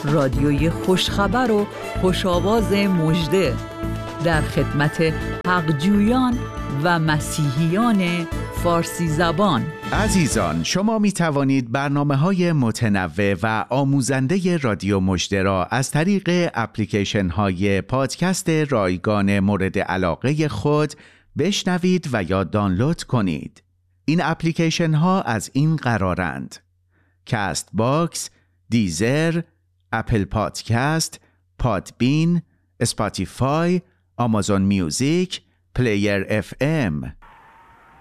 رادیوی خوشخبر و خوش‌آواز مژده در خدمت حقجویان و مسیحیان فارسی زبان. عزیزان، شما می توانید برنامه‌های متنوع و آموزنده رادیو مژده را از طریق اپلیکیشن‌های پادکست رایگان مورد علاقه خود بشنوید و یا دانلود کنید. این اپلیکیشن‌ها از این قرارند: کست باکس، دیزر، اپل پادکست، پادبین، اسپاتیفای، آمازون میوزیک، پلیر اف ام.